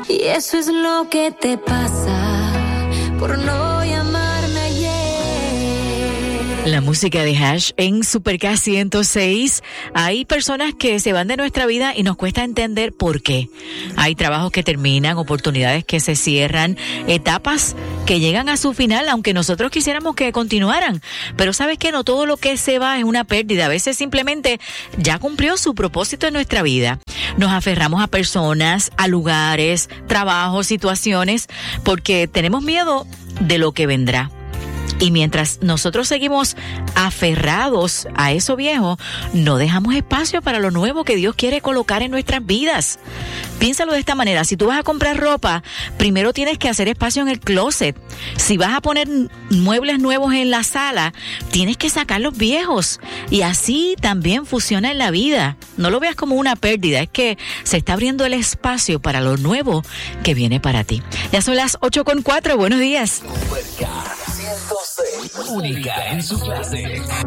Y eso es lo que te pasa por no llamarme ayer. La música de Hash en Super K 106. Hay personas que se van de nuestra vida y nos cuesta entender por qué. Hay trabajos que terminan, oportunidades que se cierran, etapas que llegan a su final, aunque nosotros quisiéramos que continuaran. Pero sabes que no todo lo que se va es una pérdida. A veces simplemente ya cumplió su propósito en nuestra vida. Nos aferramos a personas, a lugares, trabajos, situaciones, porque tenemos miedo de lo que vendrá. Y mientras nosotros seguimos aferrados a eso viejo, no dejamos espacio para lo nuevo que Dios quiere colocar en nuestras vidas. Piénsalo de esta manera: si tú vas a comprar ropa, primero tienes que hacer espacio en el closet. Si vas a poner muebles nuevos en la sala, tienes que sacar los viejos. Y así también funciona en la vida. No lo veas como una pérdida, es que se está abriendo el espacio para lo nuevo que viene para ti. Ya son las 8:04, buenos días. Única en su clase.